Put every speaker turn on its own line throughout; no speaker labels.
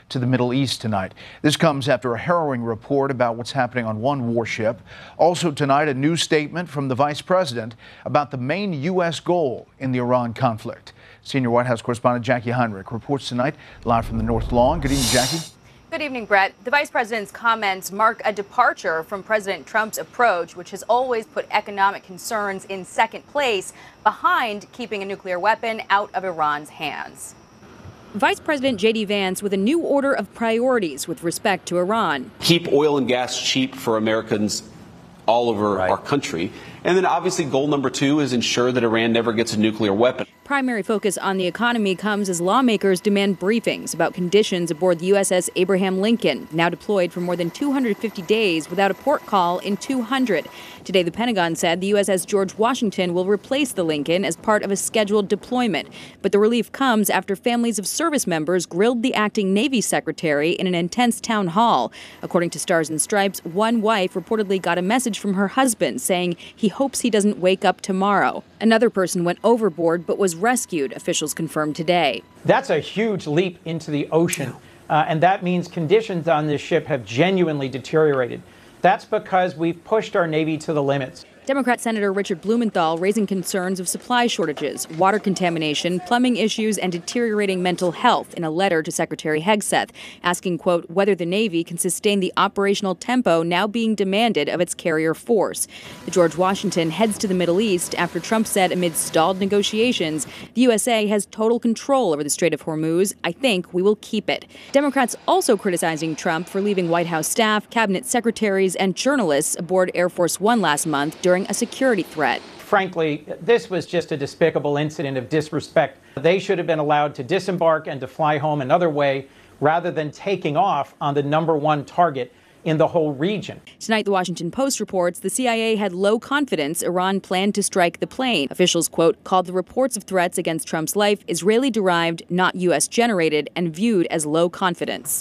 to the Middle East tonight. This comes after a harrowing report about what's happening on one warship. Also tonight, a new statement from the vice president about the main U.S. goal in the Iran conflict. Senior White House correspondent Jackie Heinrich reports tonight live from the North Lawn. Good evening, Jackie.
Good evening, Brett. The vice president's comments mark a departure from President Trump's approach, which has always put economic concerns in second place behind keeping a nuclear weapon out of Iran's hands. Vice President J.D. Vance with a new order of priorities with respect to Iran.
Keep oil and gas cheap for Americans all over our country. And then obviously goal number 2 is ensure that Iran never gets a nuclear weapon.
Primary focus on the economy comes as lawmakers demand briefings about conditions aboard the USS Abraham Lincoln, now deployed for more than 250 days without a port call in 200. Today, the Pentagon said the USS George Washington will replace the Lincoln as part of a scheduled deployment. But the relief comes after families of service members grilled the acting Navy secretary in an intense town hall. According to Stars and Stripes, one wife reportedly got a message from her husband saying he hopes he doesn't wake up tomorrow. Another person went overboard but was rescued, officials confirmed today.
That's a huge leap into the ocean, and that means conditions on this ship have genuinely deteriorated. That's because we've pushed our Navy to the limits.
Democrat Senator Richard Blumenthal raising concerns of supply shortages, water contamination, plumbing issues, and deteriorating mental health in a letter to Secretary Hegseth, asking, quote, whether the Navy can sustain the operational tempo now being demanded of its carrier force. The George Washington heads to the Middle East after Trump said amid stalled negotiations, the USA has total control over the Strait of Hormuz. I think we will keep it. Democrats also criticizing Trump for leaving White House staff, cabinet secretaries, and journalists aboard Air Force One last month during a security threat.
Frankly, this was just a despicable incident of disrespect. They should have been allowed to disembark and to fly home another way rather than taking off on the #1 target in the whole region.
Tonight, the Washington Post reports the CIA had low confidence Iran planned to strike the plane. Officials, quote, called the reports of threats against Trump's life Israeli-derived, not U.S.-generated, and viewed as low confidence.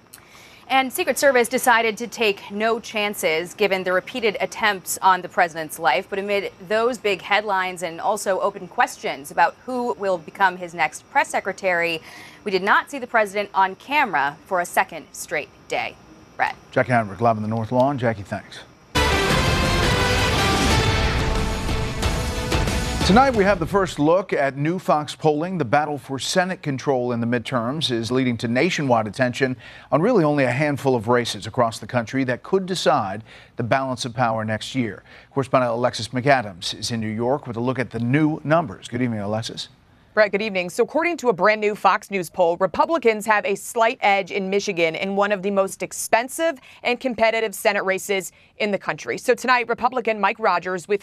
And Secret Service decided to take no chances given the repeated attempts on the president's life. But amid those big headlines and also open questions about who will become his next press secretary, we did not see the president on camera for a second straight day. Brett.
Jackie Heinrich live on the North Lawn. Jackie, thanks. Tonight, we have the first look at new Fox polling. The battle for Senate control in the midterms is leading to nationwide attention on really only a handful of races across the country that could decide the balance of power next year. Correspondent Alexis McAdams is in New York with a look at the new numbers. Good evening, Alexis.
Brett, good evening. So according to a brand new Fox News poll, Republicans have a slight edge in Michigan in one of the most expensive and competitive Senate races in the country. So tonight, Republican Mike Rogers with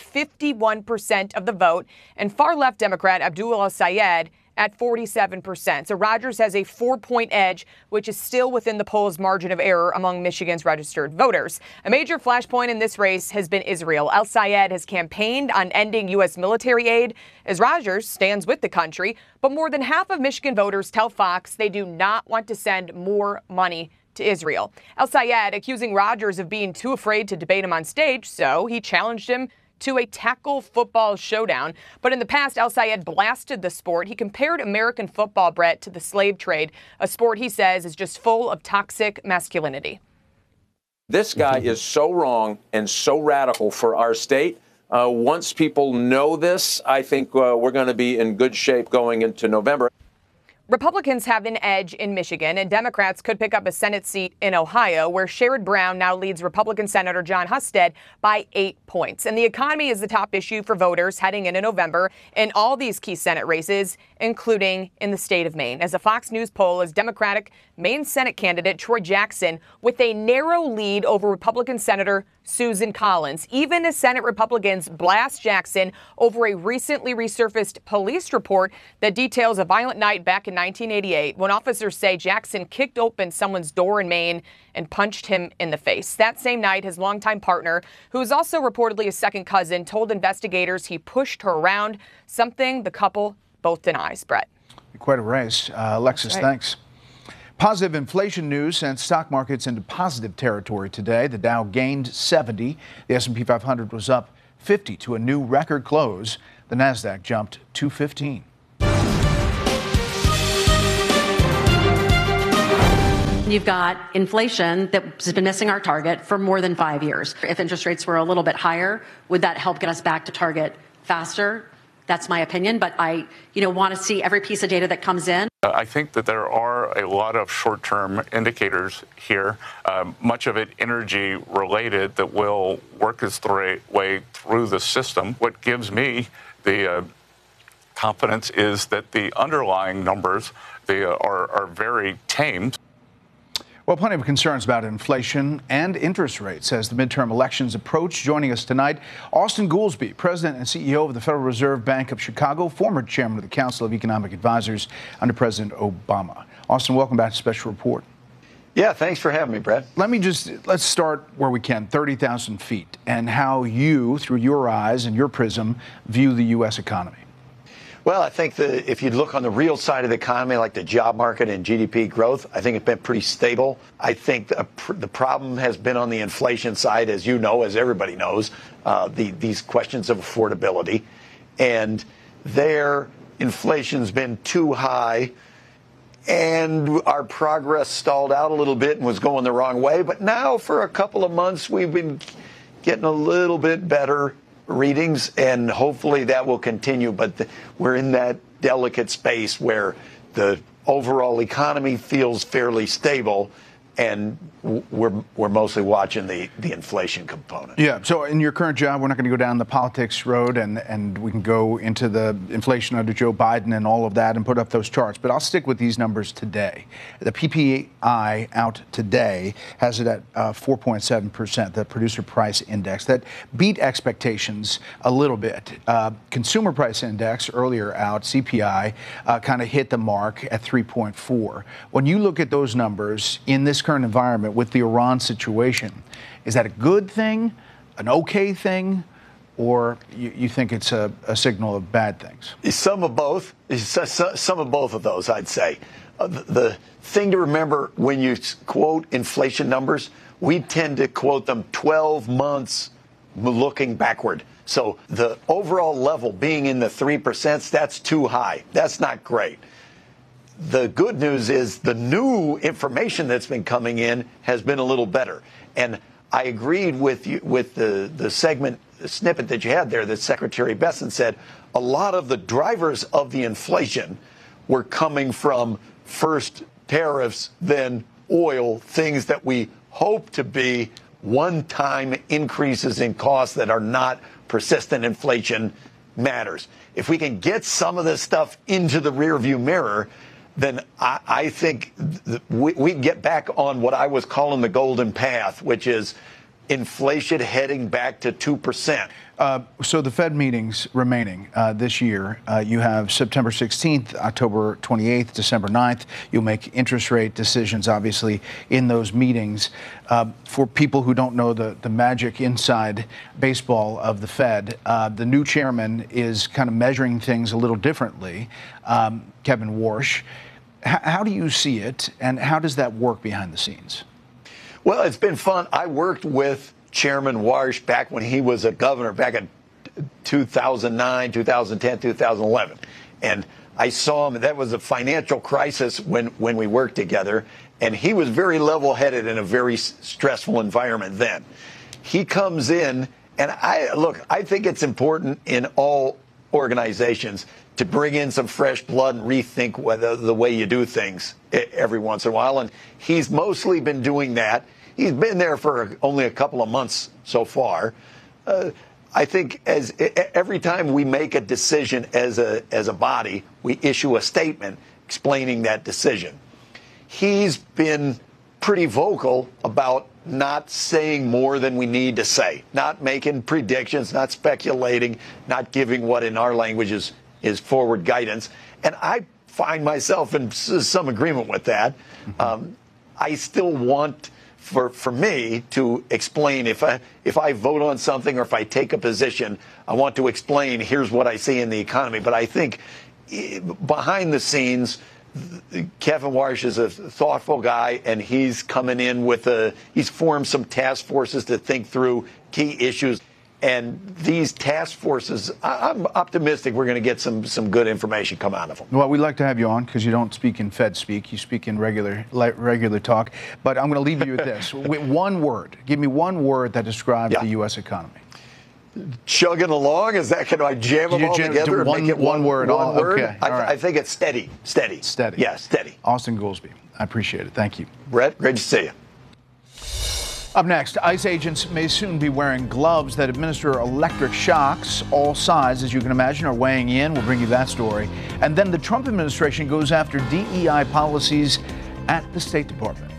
51% of the vote and far left Democrat Abdul El-Sayed at 47%. So Rogers has a 4-point edge, which is still within the poll's margin of error among Michigan's registered voters. A major flashpoint in this race has been Israel. El-Sayed has campaigned on ending U.S. military aid as Rogers stands with the country. But more than half of Michigan voters tell Fox they do not want to send more money to Israel. El-Sayed accusing Rogers of being too afraid to debate him on stage, so he challenged him to a tackle football showdown. But in the past, El-Sayed blasted the sport. He compared American football, Brett, to the slave trade, a sport he says is just full of toxic masculinity.
This guy is so wrong and so radical for our state. Once people know this, I think we're going to be in good shape going into November.
Republicans have an edge in Michigan, and Democrats could pick up a Senate seat in Ohio, where Sherrod Brown now leads Republican Senator Jon Husted by 8 points. And the economy is the top issue for voters heading into November in all these key Senate races, including in the state of Maine. As a Fox News poll is Democratic Maine Senate candidate Troy Jackson with a narrow lead over Republican Senator Susan Collins, even as Senate Republicans blast Jackson over a recently resurfaced police report that details a violent night back in 1988 when officers say Jackson kicked open someone's door in Maine and punched him in the face. That same night, his longtime partner, who is also reportedly a second cousin, told investigators he pushed her around, something the couple both denies. Brett.
Quite a race. Alexis, thanks. Positive inflation news sent stock markets into positive territory today. The Dow gained 70. The S&P 500 was up 50 to a new record close. The Nasdaq jumped 215.
You've got inflation that has been missing our target for more than 5 years. If interest rates were a little bit higher, would that help get us back to target faster? That's my opinion, but I, want to see every piece of data that comes in.
I think that there are a lot of short-term indicators here, much of it energy related, that will work its way through the system. What gives me the confidence is that the underlying numbers are very tame.
Well, plenty of concerns about inflation and interest rates as the midterm elections approach. Joining us tonight, Austan Goolsbee, President and CEO of the Federal Reserve Bank of Chicago, former chairman of the Council of Economic Advisors under President Obama. Austan, welcome back to Special Report.
Yeah, thanks for having me, Brad.
Let's start where we can, 30,000 feet, and how you, through your eyes and your prism, view the U.S. economy.
Well, I think that if you look on the real side of the economy, like the job market and GDP growth, I think it's been pretty stable. I think the problem has been on the inflation side, as you know, as everybody knows, these questions of affordability. And their inflation's been too high, and our progress stalled out a little bit and was going the wrong way. But now for a couple of months, we've been getting a little bit better readings, and hopefully that will continue. But we're in that delicate space where the overall economy feels fairly stable, and we're mostly watching the inflation component.
Yeah. So in your current job, we're not going to go down the politics road, and we can go into the inflation under Joe Biden and all of that and put up those charts. But I'll stick with these numbers today. The PPI out today has it at 4.7%, the Producer Price Index. That beat expectations a little bit. Consumer Price Index earlier out, CPI, kind of hit the mark at 3.4. When you look at those numbers in this current environment with the Iran situation, is that a good thing, an okay thing, or you think it's a signal of bad things?
Some of both. Some of both of those, I'd say. The thing to remember when you quote inflation numbers, we tend to quote them 12 months looking backward. So the overall level being in the 3%, that's too high. That's not great. The good news is the new information that's been coming in has been a little better. And I agreed with you with the segment, the snippet that you had there that Secretary Bessent said a lot of the drivers of the inflation were coming from first tariffs, then oil, things that we hope to be one-time increases in costs that are not persistent inflation matters. If we can get some of this stuff into the rearview mirror, then I think we get back on what I was calling the golden path, which is inflation heading back to 2%.
So the Fed meetings remaining this year, you have September 16th, October 28th, December 9th. You'll make interest rate decisions, obviously, in those meetings. For people who don't know the magic inside baseball of the Fed, the new chairman is kind of measuring things a little differently, Kevin Warsh. How do you see it, and how does that work behind the scenes?
Well, it's been fun. I worked with Chairman Warsh back when he was a governor back in 2009, 2010, 2011. And I saw him. That was a financial crisis when we worked together. And he was very level-headed in a very stressful environment then. He comes in, and I think it's important in all organizations to bring in some fresh blood and rethink the way you do things every once in a while. And he's mostly been doing that. He's been there for only a couple of months so far. I think every time we make a decision as a body, we issue a statement explaining that decision. He's been pretty vocal about not saying more than we need to say, not making predictions, not speculating, not giving what in our language is forward guidance. And I find myself in some agreement with that. I still want for me to explain if I vote on something or if I take a position, I want to explain here's what I see in the economy. But I think behind the scenes, Kevin Warsh is a thoughtful guy, and he's coming in with he's formed some task forces to think through key issues. And these task forces, I'm optimistic we're going to get some good information come out of them.
Well, we'd like to have you on because you don't speak in Fed speak. You speak in regular talk. But I'm going to leave you with this. With one word. Give me one word that describes the U.S. economy.
Chugging along? Is that, can I jam them all together and make it one word?
One word? Okay.
I think it's steady. Steady.
Steady.
Yeah, steady.
Austin Goolsbee, I appreciate it. Thank you.
Brett, great to see you.
Up next, ICE agents may soon be wearing gloves that administer electric shocks. All sides, as you can imagine, are weighing in. We'll bring you that story. And then the Trump administration goes after DEI policies at the State Department.